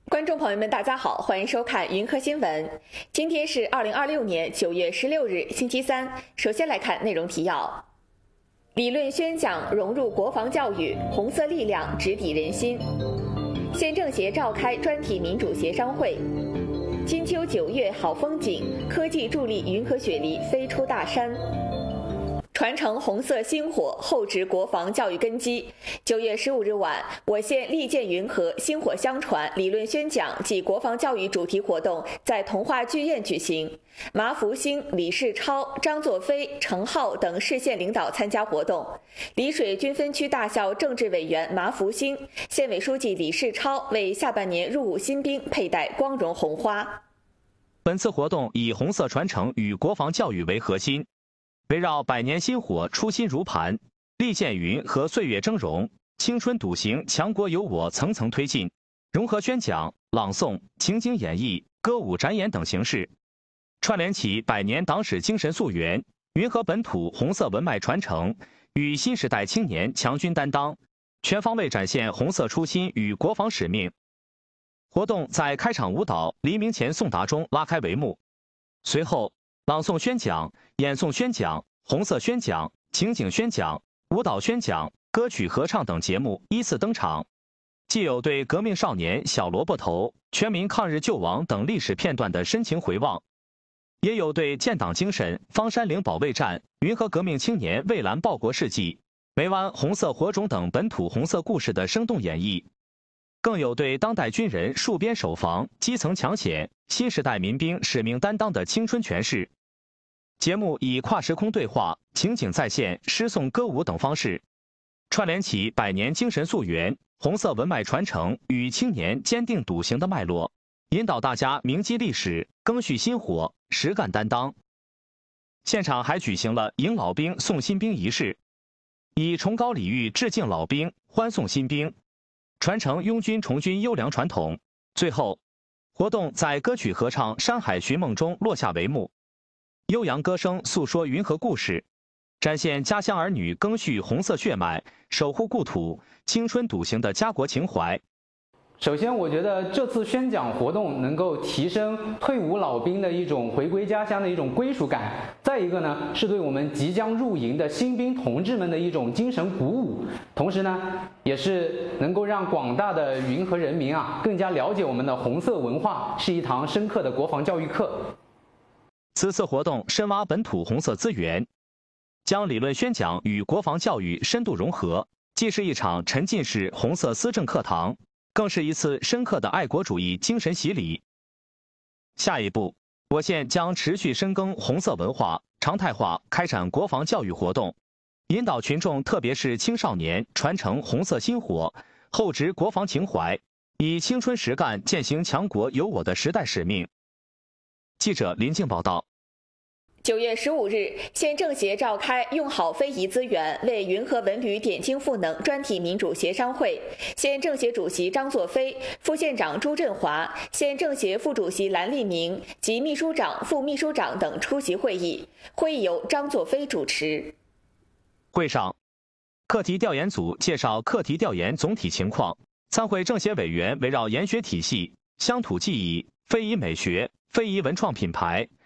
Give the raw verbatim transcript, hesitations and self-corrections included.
观众朋友们，大家好，欢迎收看云科新闻。今天是二零二六年九月十六日，星期三。首先来看内容提要：理论宣讲融入国防教育，红色力量直抵人心。县政协召开专题民主协商会。金秋九月好风景，科技助力云和雪梨飞出大山。传承红色星火，厚植国防教育根基。九月十五日晚，我县利剑云和薪火相传理论宣讲暨国防教育主题活动在童话剧院举行。麻福兴、李世超、张作飞、程浩等市县领导参加活动。丽水军分区大校政治委员麻福兴、县委书记李世超为下半年入伍新兵佩戴光荣红花。 本次活动以红色传承与国防教育为核心。围绕百年薪火初心如磐，利剑云和岁月峥嵘，青春笃行强国有我层层推进，融合宣讲、朗诵、情景演绎、歌舞展演等形式，串联起百年党史精神溯源、云和本土红色文脉传承与新时代青年强军担当，全方位展现红色初心与国防使命。活动在开场舞蹈《黎明前送达》中拉开帷幕，随后朗诵宣讲、演诵宣讲、红色宣讲、情景宣讲、舞蹈宣讲、歌曲合唱等节目依次登场，既有对革命少年小萝卜头、全民抗日救亡等历史片段的深情回望，也有对建党精神、方山岭保卫战、云和革命青年蔚蓝报国事迹、梅湾红色火种等本土红色故事的生动演绎，更有对当代军人戍边守防、基层抢险、新时代民兵使命担当的青春诠释。节目以跨时空对话、情景再现、诗颂歌舞等方式，串联起百年精神溯源、红色文脉传承与青年坚定笃行的脉络，引导大家铭记历史、赓续薪火、实干担当。现场还举行了迎老兵送新兵仪式，以崇高礼遇致敬老兵，欢送新兵，传承拥军重军优良传统。最后，活动在歌曲合唱《山海寻梦》中落下帷幕。悠扬歌声诉说云和故事，展现家乡儿女赓续红色血脉、守护故土、青春笃行的家国情怀。 首先，我觉得这次宣讲活动能够提升退伍老兵的一种回归家乡的一种归属感。再一个呢，是对我们即将入营的新兵同志们的一种精神鼓舞。同时呢，也是能够让广大的云和人民啊更加了解我们的红色文化，是一堂深刻的国防教育课。 此次活动深挖本土红色资源，将理论宣讲与国防教育深度融合，既是一场沉浸式红色思政课堂，更是一次深刻的爱国主义精神洗礼。下一步，我县将持续深耕红色文化，常态化开展国防教育活动，引导群众特别是青少年传承红色薪火，厚植国防情怀，以青春实干践行强国有我的时代使命。记者林静报道。 九月十五日，县政协召开用好非遗资源为云和文旅点睛赋能专题民主协商会。县政协主席张作飞、副县长朱振华、县政协副主席蓝立明及秘书长、副秘书长等出席会议。会议由张作飞主持。 会上，课题调研组介绍课题调研总体情况。参会政协委员围绕研学体系、乡土技艺、非遗美学、非遗文创品牌、